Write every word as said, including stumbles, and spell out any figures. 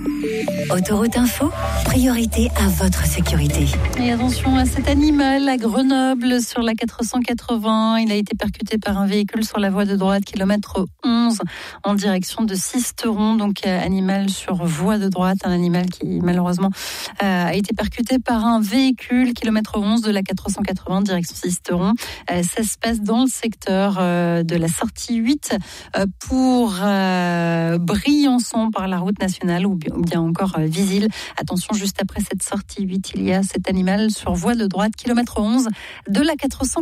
Autoroute Info, priorité à votre sécurité. Et attention à cet animal à Grenoble sur la quatre cent quatre-vingts. Il a été percuté par un véhicule sur la voie de droite, kilomètre onze, en direction de Sisteron. Donc animal sur voie de droite, un animal qui malheureusement a été percuté par un véhicule, kilomètre onze de la quatre cent quatre-vingts, direction Sisteron. Ça se passe dans le secteur de la sortie huit pour Briançon par la route nationale ou bien encore Visil. Attention, juste après cette sortie huit, il y a cet animal sur voie de droite, kilomètre onze de la quatre cent